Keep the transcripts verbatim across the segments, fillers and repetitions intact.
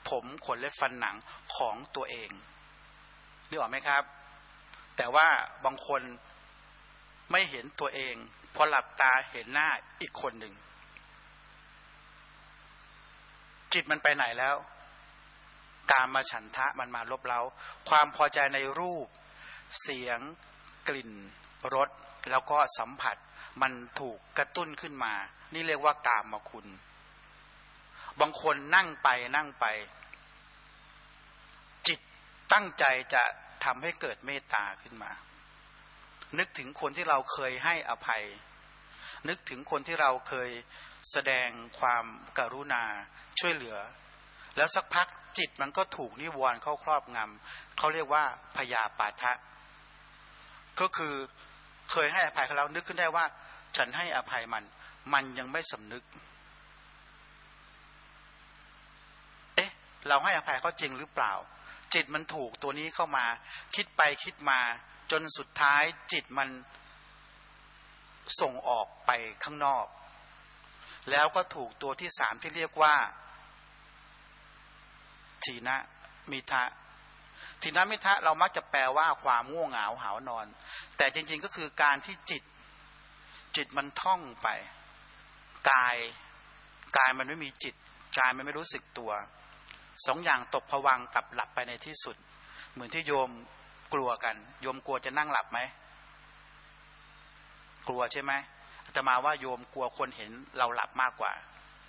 ผมขนเล็บฟันหนังของตัวเองนึกออกไหมครับแต่ว่าบางคนไม่เห็นตัวเองพอหลับตาเห็นหน้าอีกคนหนึ่งจิตมันไปไหนแล้วกามฉันทะมันมาลบเล้าความพอใจในรูปเสียงกลิ่นรสแล้วก็สัมผัสมันถูกกระตุ้นขึ้นมานี่เรียกว่ากามคุณบางคนนั่งไปนั่งไปจิตตั้งใจจะทำให้เกิดเมตตาขึ้นมานึกถึงคนที่เราเคยให้อภัยนึกถึงคนที่เราเคยแสดงความกรุณาช่วยเหลือแล้วสักพักจิตมันก็ถูกนิวรณ์เข้าครอบงำเขาเรียกว่าพยาปาทะก็คือเคยให้อภัยเขาแล้วนึกขึ้นได้ว่าฉันให้อภัยมันมันยังไม่สำนึกเอ๊ะเราให้อภัยเขาจริงหรือเปล่าจิตมันถูกตัวนี้เข้ามาคิดไปคิดมาจนสุดท้ายจิตมันส่งออกไปข้างนอกแล้วก็ถูกตัวที่สามที่เรียกว่าทีนะมิทะทีนะมิทะเรามักจะแปลว่าความง่วงเหงาหาวนอนแต่จริงๆก็คือการที่จิตจิตมันท่องไปกายกายมันไม่มีจิตกายมันไม่รู้สึกตัวสองอย่างตกผวังค์กับหลับไปในที่สุดเหมือนที่โยมกลัวกันโยมกลัวจะนั่งหลับไหมกลัวใช่ไหมอาตมาว่าโยมกลัวคนเห็นเราหลับมากกว่า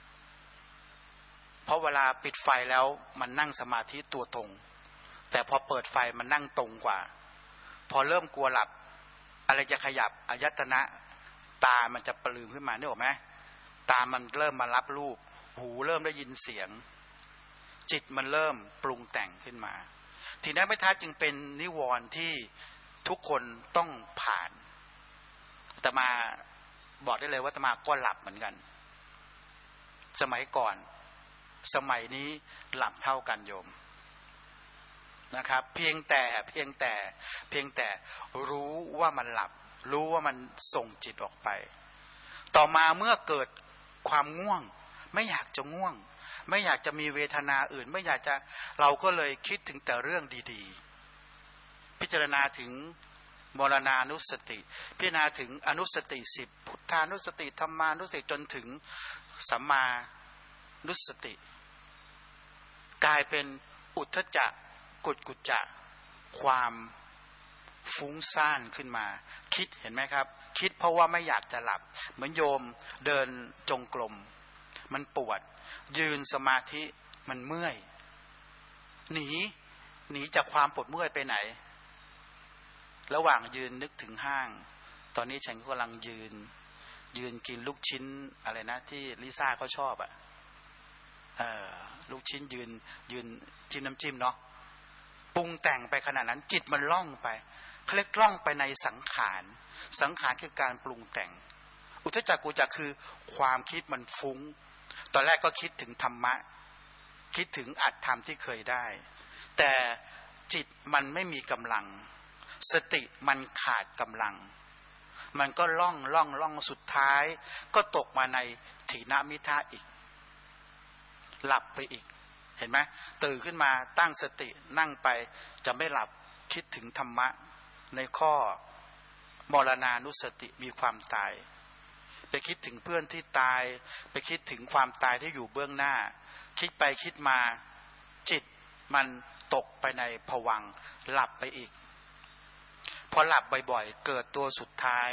เพราะเวลาปิดไฟแล้วมันนั่งสมาธิตัวตรงแต่พอเปิดไฟมันนั่งตรงกว่าพอเริ่มกลัวหลับอะไรจะขยับอายตนะตามันจะปลืมขึ้นมานึกออกไหมตามันเริ่มมารับรูปหูเริ่มได้ยินเสียงจิตมันเริ่มปรุงแต่งขึ้นมาทีนั้นมิทะจึงเป็นนิวรณ์ที่ทุกคนต้องผ่านอาตมาบอกได้เลยว่าอาตมาก็หลับเหมือนกันสมัยก่อนสมัยนี้หลับเท่ากันโยมนะครับเพียงแต่เพียงแต่เพียงแต่รู้ว่ามันหลับรู้ว่ามันส่งจิตออกไปต่อมาเมื่อเกิดความง่วงไม่อยากจะง่วงไม่อยากจะมีเวทนาอื่นไม่อยากจะเราก็เลยคิดถึงแต่เรื่องดีๆพิจารณาถึงมรณานุสติพิจารณาถึงอนุสติสิบพุทธานุสติธรรมานุสติจนถึงสัมมานุสติกลายเป็นอุทธัจจะกุจกุจจะความฟุ้งซ่านขึ้นมาคิดเห็นไหมครับคิดเพราะว่าไม่อยากจะหลับเหมือนโยมเดินจงกรมมันปวดยืนสมาธิมันเมื่อยหนีหนีจากความปวดเมื่อยไปไหนระหว่างยืนนึกถึงห้างตอนนี้ฉันกำลังยืนยืนกินลูกชิ้นอะไรนะที่ลิซ่าเขาชอบอ่ะเออลูกชิ้นยืนยืนจิ้มน้ำจิ้มเนาะปรุงแต่งไปขนาดนั้นจิตมันล่องไปเขาเรียกล่องไปในสังขารสังขารคือการปรุงแต่งอุทธัจจกุจจะคือความคิดมันฟุ้งตอนแรกก็คิดถึงธรรมะคิดถึงอัตธรรมที่เคยได้แต่จิตมันไม่มีกำลังสติมันขาดกำลังมันก็ล่องล่องล่องสุดท้ายก็ตกมาในถีนมิทะอีกหลับไปอีกเห็นไหมตื่นขึ้นมาตั้งสตินั่งไปจะไม่หลับคิดถึงธรรมะในข้อมรณานุสติมีความตายไปคิดถึงเพื่อนที่ตายไปคิดถึงความตายที่อยู่เบื้องหน้าคิดไปคิดมาจิตมันตกไปในภวังค์หลับไปอีกพอหลับบ่อยๆเกิดตัวสุดท้าย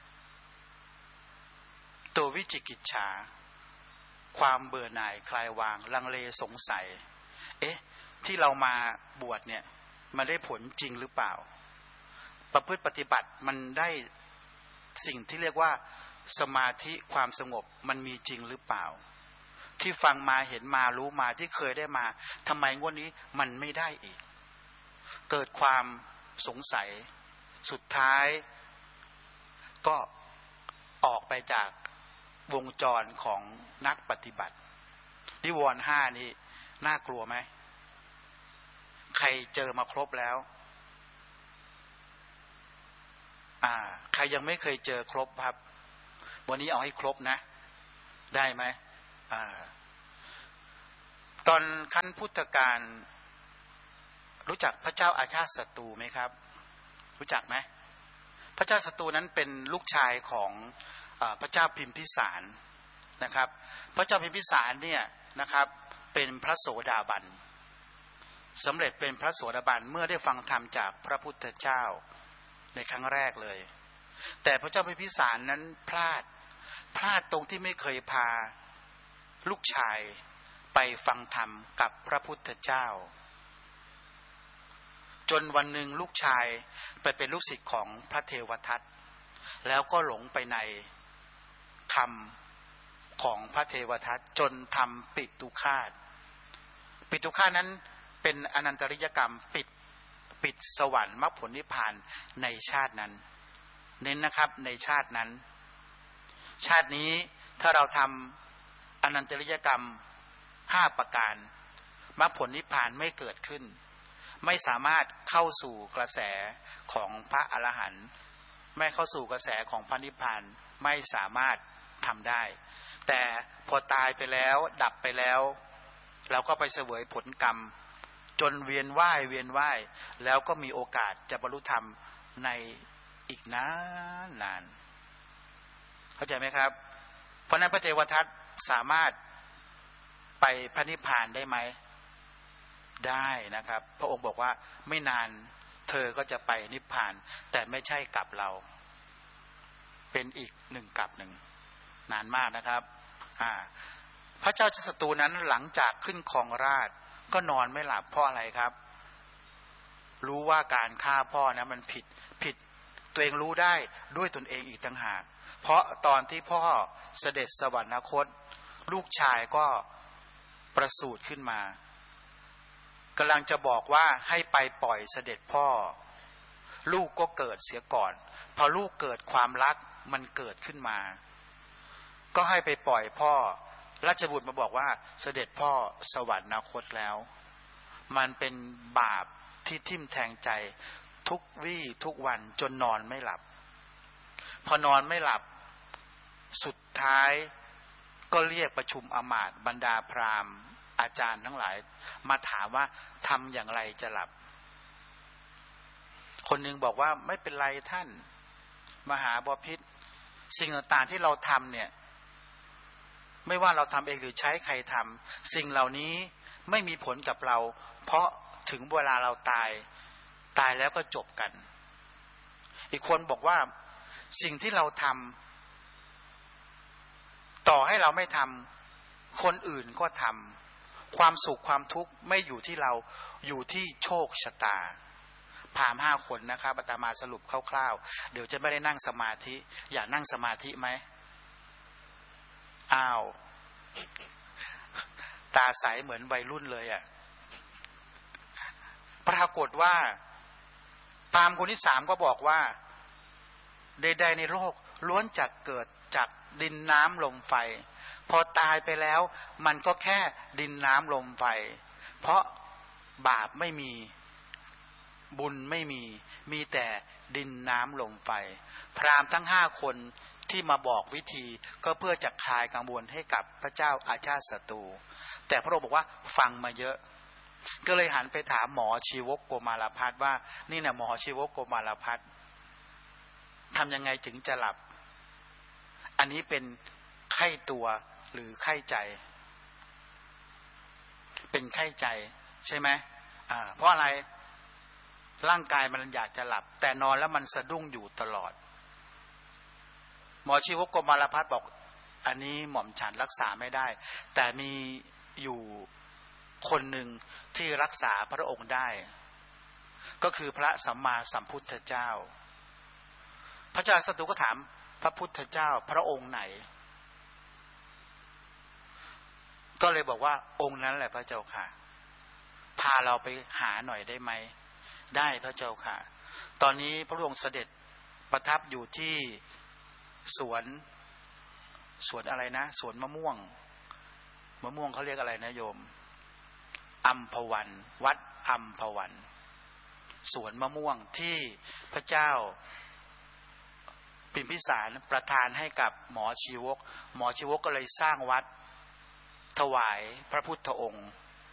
ตัววิจิกิจฉาความเบื่อหน่ายคลายวางลังเลสงสัยเอ๊ะที่เรามาบวชเนี่ยมันได้ผลจริงหรือเปล่าประพฤติปฏิบัติมันได้สิ่งที่เรียกว่าสมาธิความสงบมันมีจริงหรือเปล่าที่ฟังมาเห็นมารู้มาที่เคยได้มาทำไมงวดนี้มันไม่ได้อีกเกิดความสงสัยสุดท้ายก็ออกไปจากวงจรของนักปฏิบัตินิวรณ์ห้านี่น่ากลัวไหมใครเจอมาครบแล้วอ่าใครยังไม่เคยเจอครบครับวันนี้เอาให้ครบนะได้ไหมอ่าตอนขั้นพุทธกาลรู้จักพระเจ้าอาชาติศัตรูไหมครับรู้จักไหมพระเจ้าศัตรูนั้นเป็นลูกชายของพระเจ้าพิมพิสารนะครับพระเจ้าพิมพิสารเนี่ยนะครับเป็นพระโสดาบันสำเร็จเป็นพระโสดาบันเมื่อได้ฟังธรรมจากพระพุทธเจ้าในครั้งแรกเลยแต่พระเจ้าพิมพิสารนั้นพลาดพลาดตรงที่ไม่เคยพาลูกชายไปฟังธรรมกับพระพุทธเจ้าจนวันหนึ่งลูกชายไปเป็นลูกศิษย์ของพระเทวทัตแล้วก็หลงไปในคำของพระเทวทัตจนทำปิตุฆาตปิตุฆาตนั้นเป็นอนันตริยกรรมปิดปิดสวรรค์มรรคผลนิพพานในชาตินั้นเน้นนะครับในชาตินั้นชาตินี้ถ้าเราทำอนันตริยกรรมห้าประการมรรคผลนิพพานไม่เกิดขึ้นไม่สามารถเข้าสู่กระแสของพระอรหันต์ไม่เข้าสู่กระแสของพระนิพพานไม่สามารถทำได้แต่พอตายไปแล้วดับไปแล้วเราก็ไปเสวยผลกรรมจนเวียนว่ายเวียนว่ายแล้วก็มีโอกาสจะบรรลุธรรมในอีกนานนานเข้าใจไหมครับเพราะนั้นพระเทวทัตสามารถไปพระนิพพานได้ไหมได้นะครับพระองค์บอกว่าไม่นานเธอก็จะไปนิพพานแต่ไม่ใช่กับเราเป็นอีกหนึ่งกับหนึ่งนานมากนะครับอ่าพระเจ้าศัตรูนั้นหลังจากขึ้นครองราชย์ก็นอนไม่หลับเพราะอะไรครับรู้ว่าการฆ่าพ่อนะมันผิดผิดตัวเองรู้ได้ด้วยตนเองอีกต่างหากเพราะตอนที่พ่อเสด็จสวรรคตลูกชายก็ประสูติขึ้นมากำลังจะบอกว่าให้ไปปล่อยเสด็จพ่อลูกก็เกิดเสียก่อนพอลูกเกิดความรักมันเกิดขึ้นมาก็ให้ไปปล่อยพ่อราชบุตรมาบอกว่าเสด็จพ่อสวรรคตแล้วมันเป็นบาปที่ทิ่มแทงใจทุกวี่ทุกวันจนนอนไม่หลับพอนอนไม่หลับสุดท้ายก็เรียกประชุมอมาตย์บรรดาพราหมณ์อาจารย์ทั้งหลายมาถามว่าทำอย่างไรจะหลับคนหนึ่งบอกว่าไม่เป็นไรท่านมหาบพิตรสิ่งต่างๆที่เราทำเนี่ยไม่ว่าเราทำเองหรือใช้ใครทำสิ่งเหล่านี้ไม่มีผลกับเราเพราะถึงเวลาเราตายตายแล้วก็จบกันอีกคนบอกว่าสิ่งที่เราทำต่อให้เราไม่ทำคนอื่นก็ทำความสุขความทุกข์ไม่อยู่ที่เราอยู่ที่โชคชะตาพราหมณ์ห้าคนนะครับอาตมาสรุปคร่าวๆเดี๋ยวจะไม่ได้นั่งสมาธิอยากนั่งสมาธิไหมอ้าวตาใสเหมือนวัยรุ่นเลยอ่ะปรากฏว่าพราหมณ์คนที่สามก็บอกว่าใดๆในโลกล้วนจากเกิดจากดินน้ำลมไฟพอตายไปแล้วมันก็แค่ดินน้ำลมไฟเพราะบาปไม่มีบุญไม่มีมีแต่ดินน้ำลมไฟพราหมณ์ทั้งห้าคนที่มาบอกวิธีก็เพื่อจะคลายกังวลให้กับพระเจ้าอาชาติศัตรูแต่พระองค์บอกว่าฟังมาเยอะก็เลยหันไปถามหมอชีวกโกมารพัฒน์ว่านี่นะหมอชีวกโกมารพัฒน์ทำยังไงถึงจะหลับอันนี้เป็นไข้ตัวหรือไข้ใจเป็นไข้ใจใช่ไหมอ่าเพราะอะไรร่างกายมันอยากจะหลับแต่นอนแล้วมันสะดุ้งอยู่ตลอดหมอชีวกโกมารพัฒน์บอกอันนี้หม่อมฉันรักษาไม่ได้แต่มีอยู่คนหนึ่งที่รักษาพระองค์ได้ก็คือพระสัมมาสัมพุทธเจ้าพระเจ้าศัตรูก็ถามพระพุทธเจ้าพระองค์ไหนก็เลยบอกว่าองค์นั้นแหละพระเจ้าค่ะพาเราไปหาหน่อยได้ไหมได้พระเจ้าค่ะตอนนี้พระองค์เสด็จประทับอยู่ที่สวนสวนอะไรนะสวนมะม่วงมะม่วงเขาเรียกอะไรนะโยมอัมพวันวัดอัมพวันสวนมะม่วงที่พระเจ้าพิมพิสารประทานให้กับหมอชีวกหมอชีวกก็เลยสร้างวัดถวายพระพุทธองค์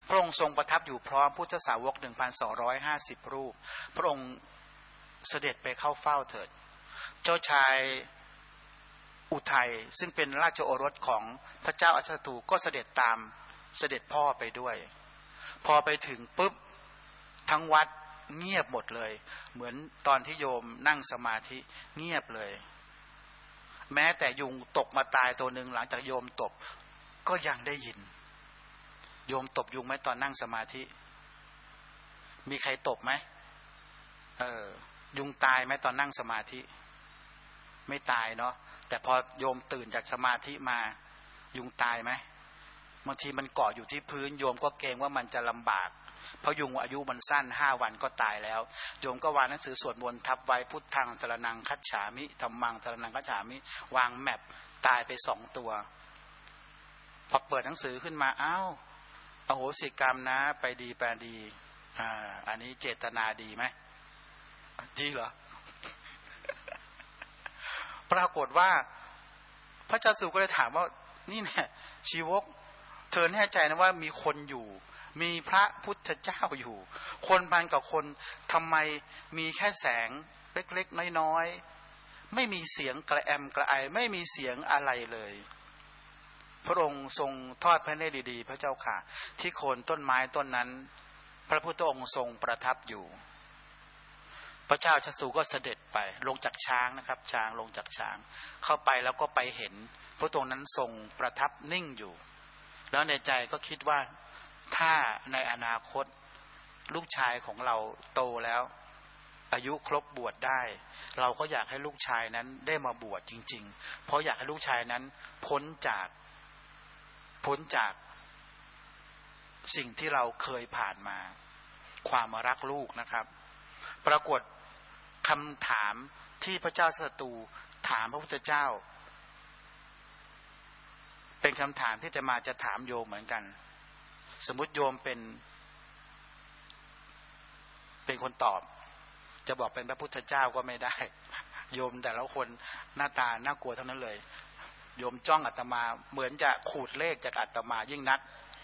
พระองค์ทรงประทับอยู่พร้อมพุทธสาวก หนึ่งพันสองร้อยห้าสิบ รูปพระองค์เสด็จไปเข้าเฝ้าเถิดเจ้าชายอุทัยซึ่งเป็นราชโอรสของพระเจ้าอัชรตูก็เสด็จตามเสด็จพ่อไปด้วยพอไปถึงปุ๊บทั้งวัดเงียบหมดเลยเหมือนตอนที่โยมนั่งสมาธิเงียบเลยแม้แต่ยุงตกมาตายตัวหนึ่งหลังจากโยมตบก็ยังได้ยินโยมตบยุงไหมตอนนั่งสมาธิมีใครตบไหมเออยุงตายไหมตอนนั่งสมาธิไม่ตายเนาะแต่พอโยมตื่นจากสมาธิมายุงตายไหมบางทีมันเกาะอยู่ที่พื้นโยมก็เกรงว่ามันจะลำบากเพราะยุงอายุมันสั้นห้าวันก็ตายแล้วโยมก็วางหนังสือสวดมนต์ทับไว้พุทธังสรณังคัจฉามิธัมมังสรณังคัจฉามิวางแมปตายไปสองตัวพอเปิดหนังสือขึ้นมาอ้าวอโหสิกรรมนะไปดีไปดีอ่าอันนี้เจตนาดีไหมดีเหรอ ปรากฏว่าพระเจ้าสุก็เลยถามว่านี่เนี่ยชีวกเธอแน่ใจนะว่ามีคนอยู่มีพระพุทธเจ้าอยู่คนพันกับคนทำไมมีแค่แสงเล็กๆน้อยๆไม่มีเสียงกระแอมกระไอไม่มีเสียงอะไรเลยพระองค์ทรงทอดพระเนตรดีๆพระเจ้าค่ะที่โคนต้นไม้ต้นนั้นพระพุทธองค์ทรงประทับอยู่พระเจ้าชัสูก็เสด็จไปลงจากช้างนะครับช้างลงจากช้างเข้าไปแล้วก็ไปเห็นพระองค์นั้นทรงประทับนิ่งอยู่แล้วในใจก็คิดว่าถ้าในอนาคตลูกชายของเราโตแล้วอายุครบบวชได้เราก็อยากให้ลูกชายนั้นได้มาบวชจริงๆเพราะอยากให้ลูกชายนั้นพ้นจากพ้นจากสิ่งที่เราเคยผ่านมาความรักลูกนะครับปรากฏคำถามที่พระเจ้าศัตรูถามพระพุทธเจ้าเป็นคำถามที่จะมาจะถามโยมเหมือนกันสมมุติโยมเป็นเป็นคนตอบจะบอกเป็นพระพุทธเจ้าก็ไม่ได้โยมแต่ละคนหน้าตาน่ากลัวทั้งนั้นเลยโยมจ้องอาตมาเหมือนจะขูดเลขจากอาตมายิ่งนัก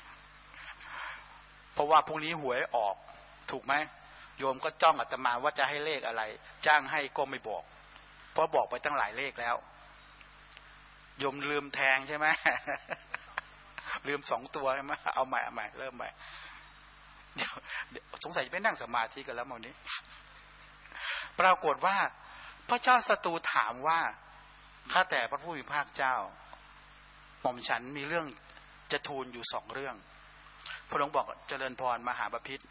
เพราะว่าพรุ่งนี้หวยออกถูกไหมโยมก็จ้องอาตมาว่าจะให้เลขอะไรจ้างให้ก็ไม่บอกเพราะบอกไปตั้งหลายเลขแล้วโยมลืมแทงใช่ไหม ลืมสองตัวใช่ไหมเอาใหม่เอาใหม่เริ่มใหม่เดี๋ยวสงสัยจะไปนั่งสมาธิกันแล้ววันนี้ปรากฏว่าพระเจ้าศัตรูถามว่าข้าแต่พระผู้มีพระภาคเจ้าหม่อมฉันมีเรื่องจะทูลอยู่สองเรื่องพระองค์บอกเจริญพรมหาบพิตร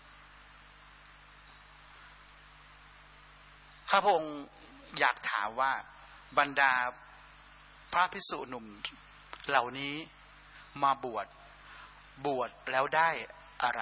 ข้าพระองค์อยากถามว่าบรรดาพระภิกษุหนุ่มเหล่านี้มาบวชบวชแล้วได้อะไร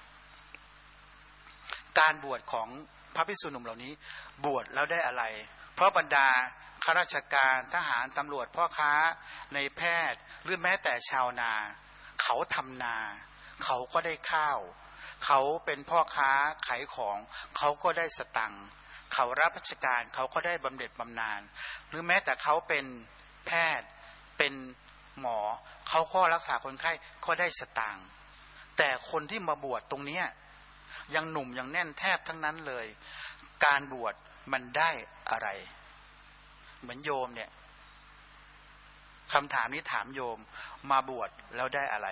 การบวชของพระภิกษุหนุ่มเหล่านี้บวชแล้วได้อะไรเพราะบรรดาข้าราชการทหารตำรวจพ่อค้าในแพทย์หรือแม้แต่ชาวนาเขาทำนาเขาก็ได้ข้าวเขาเป็นพ่อค้าขายของเขาก็ได้สตังค์เขารับราชการเขาก็ได้บำเหน็จบำนาญหรือแม้แต่เขาเป็นแพทย์เป็นหมอเขาก็รักษาคนไข้ก็ได้สตางค์แต่คนที่มาบวชตรงนี้ยังหนุ่มยังแน่นแทบทั้งนั้นเลยการบวชมันได้อะไรเหมือนโยมเนี่ยคำถามนี้ถามโยมมาบวชแล้วได้อะไร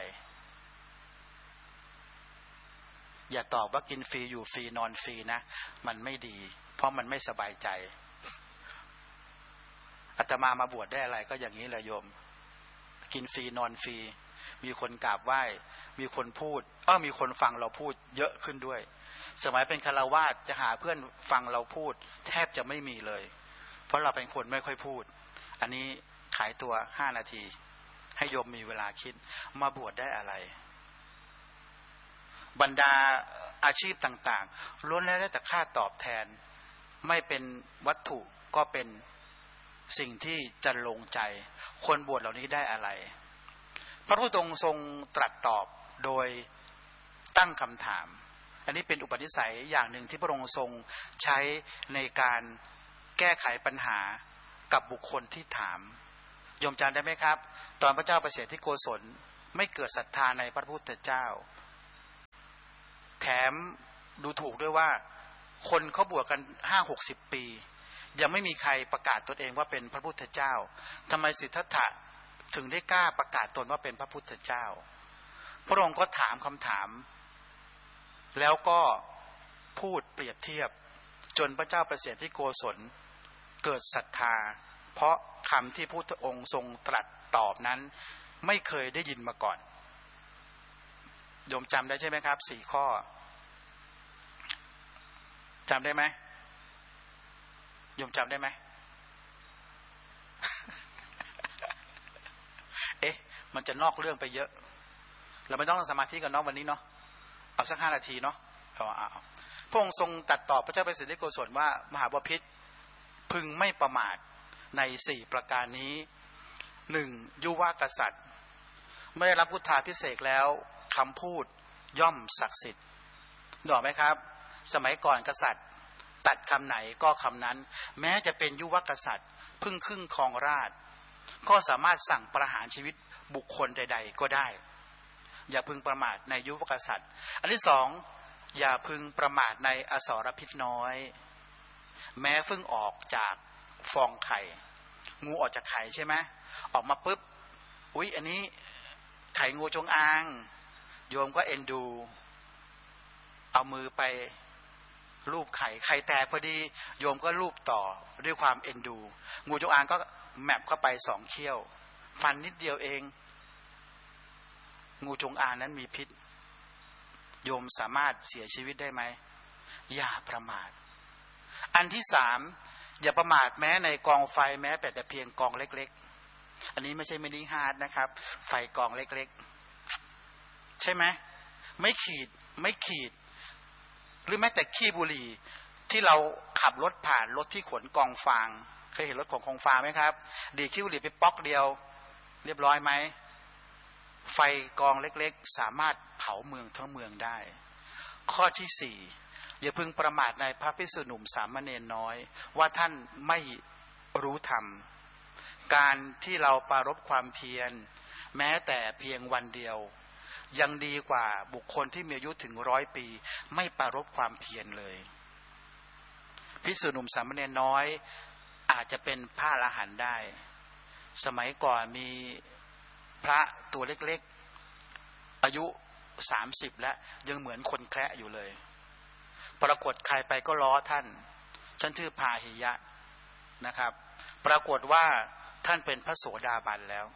อย่าตอบว่ากินฟรีอยู่ฟรีนอนฟรีนะมันไม่ดีเพราะมันไม่สบายใจอาตมามาบวชได้อะไรก็อย่างนี้แหละโยมกินฟรีนอนฟรีมีคนกราบไหว้มีคนพูดอ้อมีคนฟังเราพูดเยอะขึ้นด้วยสมัยเป็นฆราวาสจะหาเพื่อนฟังเราพูดแทบจะไม่มีเลยเพราะเราเป็นคนไม่ค่อยพูดอันนี้ขายตัวห้านาทีให้โยมมีเวลาคิดมาบวชได้อะไรบรรดาอาชีพต่างๆล้วนแล้วแต่ค่าตอบแทนไม่เป็นวัตถุก็เป็นสิ่งที่จะลงใจคนบวชเหล่านี้ได้อะไรพระพุทธองค์ทรงตรัสตอบโดยตั้งคำถามอันนี้เป็นอุปนิสัยอย่างหนึ่งที่พระองค์ทรงใช้ในการแก้ไขปัญหากับบุคคลที่ถามโยมจำได้ไหมครับตอนพระเจ้าประเสริฐที่โกศลไม่เกิดศรัทธาในพระพุทธเจ้าแถมดูถูกด้วยว่าคนเขาบวชกันห้าหกสิบปียังไม่มีใครประกาศตนเองว่าเป็นพระพุทธเจ้าทำไมสิทธัตถะถึงได้กล้าประกาศตนว่าเป็นพระพุทธเจ้าพระองค์ก็ถามคำถามแล้วก็พูดเปรียบเทียบจนพระเจ้าประเสริฐที่โกศลเกิดศรัทธาเพราะคำที่พระพุทธองค์ทรงตรัสตอบนั้นไม่เคยได้ยินมาก่อนโยมจำได้ใช่ไหมครับสี่ข้อจำได้ไหมโยมจำได้ไหม เอ๊ะมันจะนอกเรื่องไปเยอะเราไม่ต้องสมาธิกันเนาะวันนี้เนาะเอาสักห้านาทีเนาะเอาเอาพระองค์ทรงตรัสตอบพระเจ้าประเสริฐที่โกศลว่ามหาบพิตรพึงไม่ประมาทในสี่ประการนี้หนึ่งยุวกษัตริย์เมื่อรับพุทธาภิเษกแล้วคำพูดย่อมศักดิ์สิทธิ์ดูออกไหมครับสมัยก่อนกษัตริย์ตัดคำไหนก็คำนั้นแม้จะเป็นยุวกษัตริย์พึ่งครึ่งครองราชย์ก็สามารถสั่งประหารชีวิตบุคคลใดๆก็ได้อย่าพึงประมาทในยุวกษัตริย์อันที่สองอย่าพึงประมาทในอสรพิษน้อยแม้เพิ่งออกจากฟองไข่งูออกจากไข่ใช่ไหมออกมาปุ๊บอุ๊ยอันนี้ไข่งูจงอางโยมก็เอ็นดูเอามือไปรูปไข่ไข่แตกพอดีโยมก็รูปต่อด้วยความเอ็นดูงูจงอางก็แมปเข้าไปสองเขี้ยวฟันนิดเดียวเองงูจงอางนั้นมีพิษโยมสามารถเสียชีวิตได้ไหมอย่าประมาทอันที่สามอย่าประมาทแม้ในกองไฟแม้แต่แต่เพียงกองเล็กๆอันนี้ไม่ใช่มินิฮาร์ดนะครับไฟกองเล็กๆใช่ไหมไม่ขีดไม่ขีดหรือแม้แต่ขี้บุหรี่ที่เราขับรถผ่านรถที่ขนกองฟางเคยเห็นรถของกองฟางไหมครับดีขี้บุหรี่ไปป๊อกเดียวเรียบร้อยไหมไฟกองเล็กๆสามารถเผาเมืองทั้งเมืองได้ข้อที่สี่อย่าพึงประมาทในพระภิกษุหนุ่มสามเณรน้อยว่าท่านไม่รู้ธรรมการที่เราปรารภความเพียรแม้แต่เพียงวันเดียวยังดีกว่าบุคคลที่มีอายุถึงร้อยปีไม่ปรารภความเพียรเลยภิกษุหนุ่มสามเณรน้อยอาจจะเป็นพระอรหันต์ได้สมัยก่อนมีพระตัวเล็กๆอายุสามสิบแล้วยังเหมือนคนแคระอยู่เลยปรากฏใครไปก็ล้อท่านฉันชื่อพาหิยะนะครับปรากฏว่าท่านเป็นพระโสดาบันแล้ว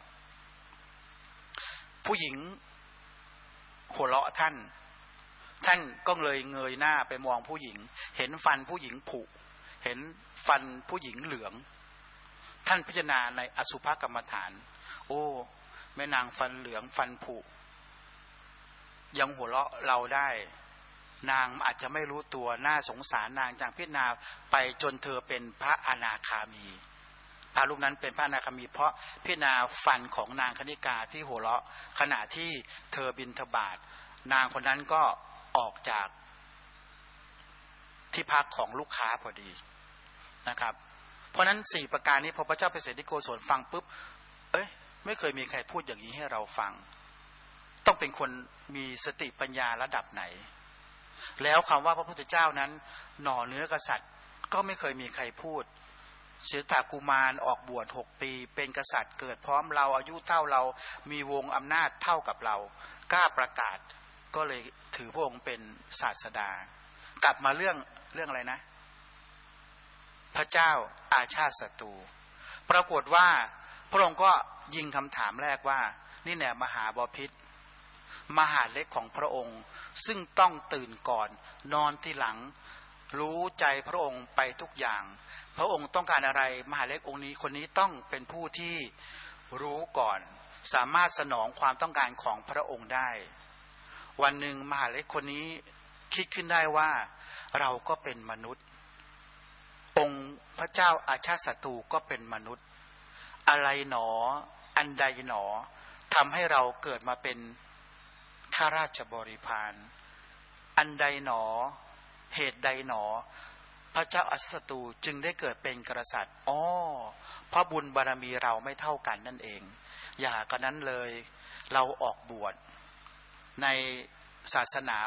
ผู้หญิงหัวเราะท่านท่านก็เลยเงยหน้าไปมองผู้หญิงเห็นฟันผู้หญิงผุเห็นฟันผู้หญิงเหลืองท่านพิจารณาในอสุภกรรมฐานโอ้แม่นางฟันเหลืองฟันผุยังหัวเราะเราได้นางอาจจะไม่รู้ตัวน่าสงสารนางจากพิจารณาไปจนเธอเป็นพระอนาคามีพระรูปนั้นเป็นพระอนาคามีเพราะพิจารณาฟันของนางคณิกาที่หัวเราะขณะที่เธอบิณฑบาตนางคนนั้นก็ออกจากที่พักของลูกค้าพอดีนะครับเพราะนั้นสี่ประการนี้พอพระเจ้าประเสริฐที่โกศลฟังปุ๊บเอ้ยไม่เคยมีใครพูดอย่างนี้ให้เราฟังต้องเป็นคนมีสติปัญญาระดับไหนแล้วคำว่าพระพุทธเจ้านั้นหน่อเนื้อกษัตริย์ก็ไม่เคยมีใครพูดสิทธัตถกุมารออกบวชหกปีเป็นกษัตริย์เกิดพร้อมเราอายุเท่าเรามีวงอำนาจเท่ากับเรากล้าประกาศก็เลยถือพระองค์เป็นศาสดากลับมาเรื่องเรื่องอะไรนะพระเจ้าอาชาติศัตรูปรากฏว่าพระองค์ก็ยิงคำถามแรกว่านี่แน่มหาบพิตรมหาเล็กของพระองค์ซึ่งต้องตื่นก่อนนอนที่หลังรู้ใจพระองค์ไปทุกอย่างพระองค์ต้องการอะไรมหาเล็กองค์นี้คนนี้ต้องเป็นผู้ที่รู้ก่อนสามารถสนองความต้องการของพระองค์ได้วันหนึ่งมหาเล็กคนนี้คิดขึ้นได้ว่าเราก็เป็นมนุษย์องค์พระเจ้าอาชาติศัตรูก็เป็นมนุษย์อะไรหนออันใดหนอทำให้เราเกิดมาเป็นข้าราชบริพารอันใดหนอเหตุใดหนอพระเจ้าอาชาติศัตรูจึงได้เกิดเป็นกษัตริย์อ๋อเพราะบุญบารมีเราไม่เท่ากันนั่นเองอย่ากันนั้นเลยเราออกบวชในศาสนา